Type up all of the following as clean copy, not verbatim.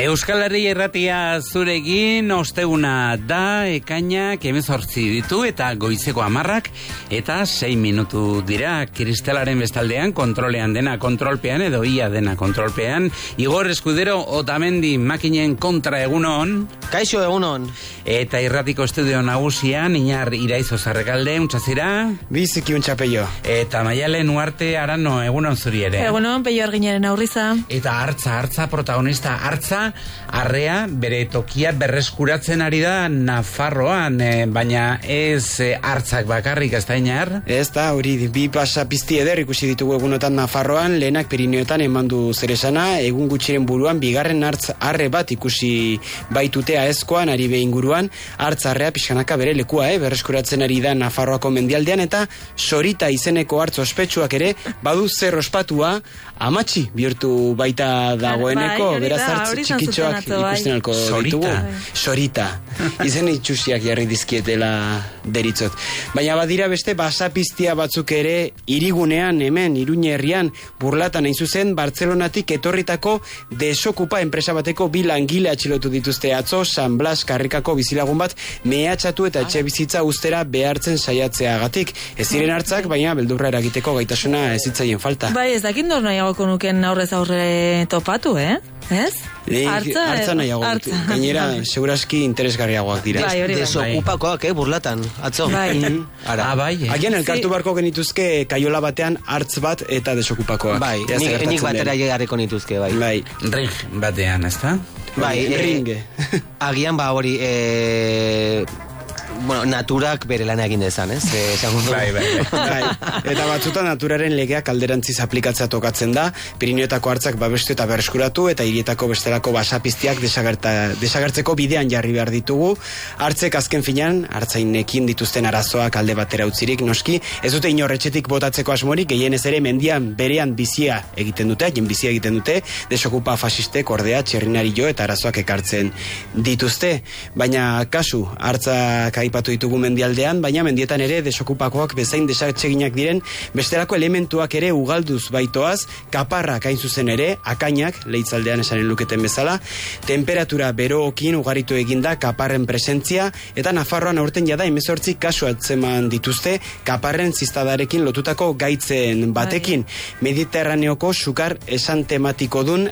Euskal Herria Irratia zurekin osteguna da, ekainak 18 ditu eta goizeko 10 eta 6 minutu dira. Kristelaren bestaldean, kontrolean dena kontrolpean edo ia dena kontrolpean. Igor Eskudero Otamendi makinen kontra egunon. Kaixo egunon. Eta irratiko estudio nagusian, Iñar Iraizo Zarrekalde, untzazira. Biziki untxapello. Eta Maialen Uarte Arano, egunon zuri ere. Egunon, Peio Arginaren aurriza. Eta hartza, protagonista hartza, arrea bere tokia berreskuratzen ari da Nafarroan, baina ez hartzak bakarrik, ez da Iñar? Ez da, hori bi pasa pizti eder ikusi ditugu egunotan Nafarroan, lehenak Pirineotan emandu zeresana, egun gutxiren buruan, bigarren hartz arre bat ikusi baitutea ezkoan, ari behin guruan, hartz arrea pixkanaka bere lekua, berreskuratzen ari da Nafarroako mendialdean, eta Sorita izeneko hartz ospetsuak ere, badu zer ospatua, amatxi bihurtu baita dagoeneko, beraz hartz txikitxoak ikusten alko ditugu. Sorita. Izen itxusiak jarri dizkietela deritzot. Baina badira beste basapiztia batzuk ere hirigunean hemen, Iruña herrian, Burlatan hain zuzen, Bartzelonatik etorritako Desokupa enpresa bateko bi langile atxilotu dituzte atzo, San Blas karrikako bizilagun bat mehatxatu eta etxe bizitza ustera behartzen saiatzeagatik. Ez ziren hartzak, baina beldurra eragiteko gaitasuna ez zitzaien falta. Bai, ez dakit nor nahiagoko nuken aurrez aurre topatu, Ez? Hartza nahiago ditu. Gainera, seguraski interesgarriagoak dira. Bai, Desokupakoak, Burlatan, atzo. Bai. Agian elkartu barko genituzke kaiola batean hartz bat eta desokupakoak. Bai, nik batera llegareko nituzke, bai. Bai. Ring batean, ez da? Bai, ringe. Agian hori... Bueno, naturak bere lana egin dezan, ez? Bai. Eta batzutan naturaren legeak alderantziz aplikatzea tokatzen da, Pirineotako hartzak babestu eta berreskuratu, eta hirietako bestelako basapiztiak desagertzeko bidean jarri behar ditugu. Hartzek azken finean, hartzainekin dituzten arazoak alde batera utzirik, noski, ez dute inorretxetik botatzeko asmorik, gehienez ere mendian berean bizia egiten dute, desokupa fasistek ordea txerrinari jo eta arazoak ekartzen dituzte. Baina kasu, hartzak aipatu ditugu mendialdean, baina mendietan ere desokupakoak bezain desatseginak diren bestelako elementuak ere ugalduz baitoaz, kaparrak hain zuzen ere, akainak, leitzaldean esanen luketen bezala, temperatura berookin ugaritu eginda kaparren presentzia, eta Nafarroan aurten jada 18 kasu atzeman dituzte kaparren ziztadarekin lotutako gaitzen batekin. Mediterraneoko sukar esan tematiko dun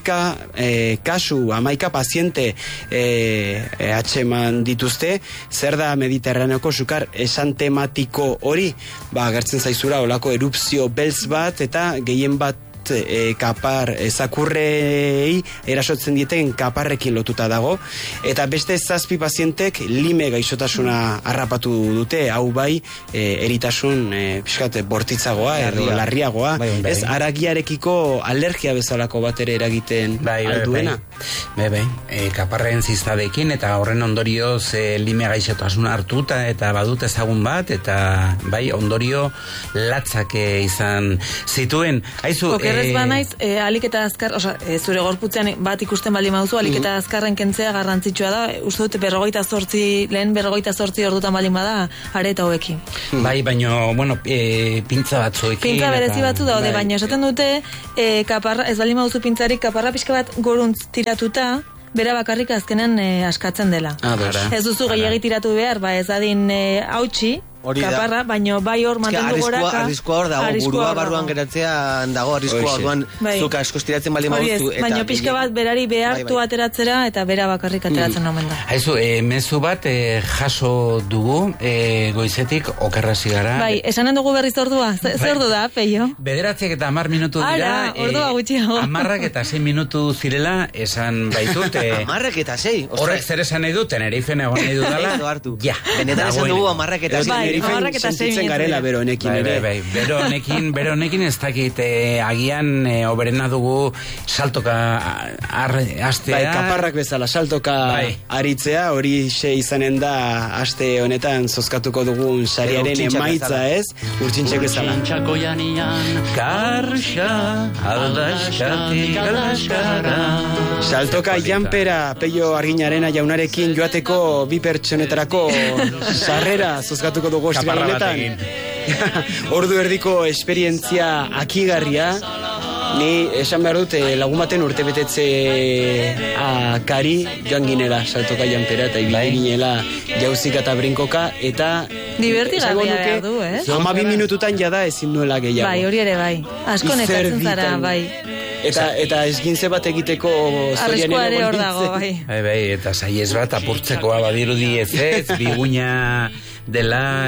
11 paziente atzeman dituzte. Zer da Mediterraneoko sukar esan tematiko hori? Gertzen zaizura olako erupzio beltz bat eta gehien bat kapar zakurrei erasotzen dieten kaparrekin lotuta dago, eta beste 7 pazientek lime gaixotasuna harrapatu dute, hau bai eritasun pixkat bortitzagoa edo larriagoa, ez haragiarekiko alergia bezalako bat ere eragiten alduena. Bai, kaparren ziztadekin eta horren ondorioz lime gaixotasuna hartuta eta badut ezagun bat, eta bai ondorio latzak izan zituen. Aizu, Okerrez banaiz, alik eta azkar, zure gorputzean bat ikusten baldin baduzu, alik eta azkarren kentzea garrantzitsua da, uste dut 48 ordutan baldin bada, areta hoekin. Bai, baino, bueno, pintza batzuekin. Pintza berezi batzu daude, baina esaten dute, kaparra, ez baldin baduzu pintzarik, kaparra pixka bat goruntz tiratuta, bera bakarrik azkenen askatzen dela. Ez duzu gehiagit tiratu behar, ez dadin hautsi, kaparra, baino bai hor mantendu goraka. Arriskoa hor dago, burua barruan geratzean dago, arriskoa orduan zuka askoz tiratzen bali mauzu. Baina pixka bat berari behartu ateratzera eta bera bakarrik ateratzen omen da. Haizu, mezu bat jaso dugu, goizetik okerrazi gara. Bai, esanen dugu berriz ordua, zer ordu da, Peio? 9 eta 10 minutu dira. Ordua gutxiago. 10 eta 6 minutu zirela esan baitut. 10 eta 6? Horrek zer esan nahi du, Tenerifen egon nahi dutala. Ja, benetan esan dugu 10 eta 6. Sentitzen garela bero honekin ere. Bero honekin ez dakit agian oberena dugu saltoka astea. Bai, kaparrak bezala saltoka aritzea, hori izanen da aste honetan zozkatuko dugun sariaren emaitza, ez? Urtsintxek bezala. Urtsintxako janian karxa aldaskatik alaskara. Saltoka janpera Peio Arginarena jaunarekin joateko bi pertsonetarako sarrera zozkatuko dugu ostiraletan. Ordu erdiko esperientzia akigarria, Ni esan behar dut lagun baten urte betetze kari joan ginela saltoka janpera eta ibili ginela jauzika eta brinkoka eta divertigarria behar du, 12 minututan jada ezin nuela gehiago. Bai, hori ere bai. Asko nekatzen zara, bai. Eta esgintze bat egiteko arriskua ere hor dago, bai. Bai, eta saiez bat apurtzekoa badirudi ez, biguina dela,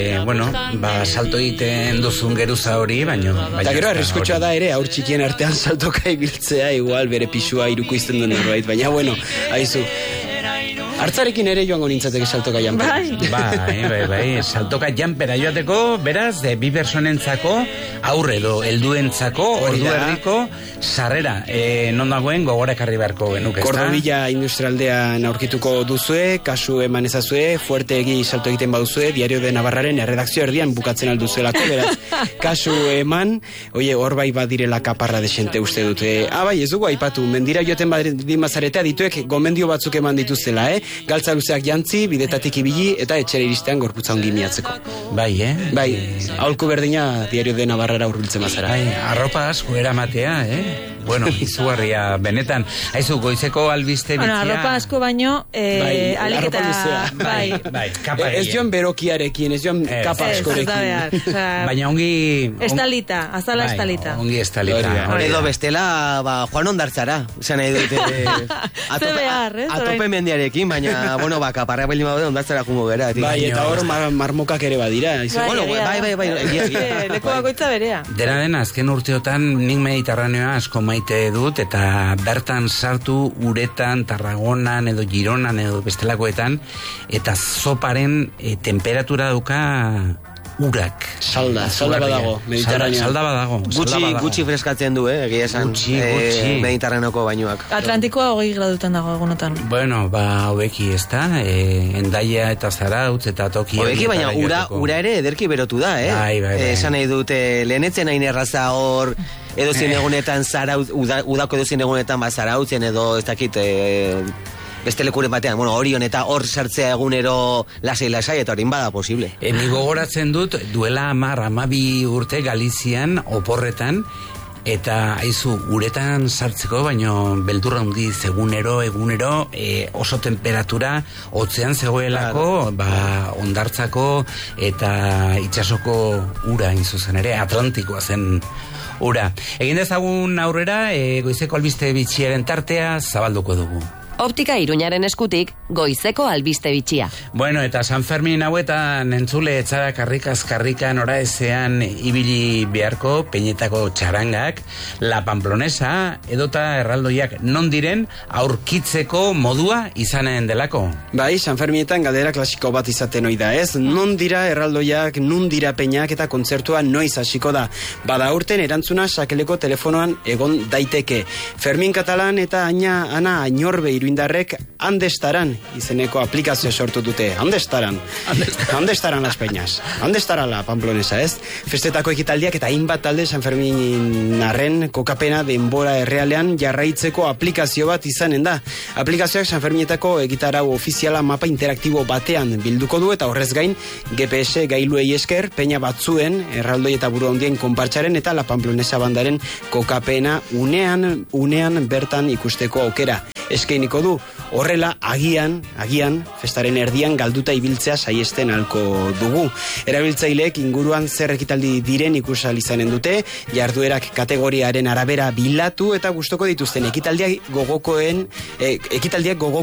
salto egiten duzun geruza hori, baina... Eta gero, arriskotxoa da ere, aur txikien artean saltoka ibiltzea, igual bere pisua iruko izten duen norbait, baina, aizu, hartzarekin ere joango nintzateke saltoka janpera. Bai, saltoka janpera joateko, beraz, bi personentzako, aurre edo helduentzako, ordu erdiko, sarrera, non dagoen gogora ekarri beharko genuke, ezta? Kordobila industrialdean aurkituko duzue, kasu eman ezazue, fuerte egi salto egiten baduzue, Diario de Navarraren erredakzio erdian bukatzen alduzuelako, beraz, kasu eman, hor bai badirela kaparra desente uste dute. Bai, ez dugu aipatu, mendira joten badin bazaretea dituek gomendio batzuk eman dituztela, galtza luzeak jantzi, bidetatik ibili eta etxera iristean gorputza ongi miatzeko. Bai, Bai, aholku berdina Diario de Navarrara urbiltzen bazara. Bai, arropa asko eramatea, Bueno, izugarria benetan. Aizu, goizeko albiste bitzia... arropa asko baino, alik eta... Bai, kapa ez joan berokiarekin, ez joan kapa askorekin. Baina ongi... Estalita, azala estalita. Ongi estalita. Edo bestela, Juan Ondartzara. Zan nahi dute... Atope mendiarekin, baina, kaparra belin badure Ondartzara jungo gera. Bai, eta hor marmokak ere badira. Bai. Leko bakoitza berea. Dena den, azken urteotan nik Mediterraneoa asko maite dut, eta bertan sartu uretan, Tarragonan edo Gironan edo bestelakoetan, eta zoparen temperatura dauka urak. Salda badago, Mediterranean. Salda badago. Gutxi freskatzen du, egia esan, Mediterraneoko bainuak. Atlantikoa 20 gradutan dago egunotan. Bueno, hobeki ez da, Endaia eta Zarautz eta Toki. Hobeki, baina ura ere ederki berotu da, Bai. Esan nahi dute, lehenetzen hain erraza hor, edo zin egunetan udako edo zin egunetan Zarautzen edo ez dakit beste lekuren batean, Orion eta hor sartzea egunero lasai eta horin bada posible. Ni gogoratzen dut duela 10-12 urte Galizian oporretan, eta aizu uretan sartzeko, baino beldurra handiz egunero oso temperatura hotzean zegoelako, Hondartzako eta itsasoko ura zuzen ere, Atlantikoa zen ura. Egin dezagun aurrera, goizeko albiste bitxiaren tartea zabalduko dugu. Optika Iruñaren eskutik, goizeko albiste bitxia. Bueno, eta San Fermin hauetan entzule etzara karrikaz-karrikan oraezean ibili beharko Peñetako txarangak, La Pamplonesa edota erraldoiak non diren aurkitzeko modua izanen delako. Bai, San Ferminetan galdera klasiko bat izaten ohi da, ez? Non dira erraldoiak, non dira peñak eta kontzertua noiz hasiko da. Bada urten erantzuna sakeleko telefonoan egon daiteke. Fermin Katalan eta Ana Añorbe iruindarrek Andestaran izeneko aplikazio sortu dute. Andestaran las peñas. Andestara la Pamplonesa, ez? Festetako ekitaldiak eta hainbat talde San Ferminarren kokapena denbora errealean jarraitzeko aplikazio bat izanen da. Aplikazioak San Ferminetako egitarau ofiziala mapa interaktibo batean bilduko du eta horrez gain GPS gailuei esker peña batzuen erraldoi eta buru handien konpartsaren eta La Pamplonesa bandaren kokapena unean bertan ikusteko aukera eskainiko du. Horrela, agian, festaren erdian galduta ibiltzea saiesten halko dugu. Erabiltzaileek inguruan zer ekitaldi diren ikusal izanen dute, jarduerak kategoriaren arabera bilatu eta gustoko dituzten ekitaldiak gogoko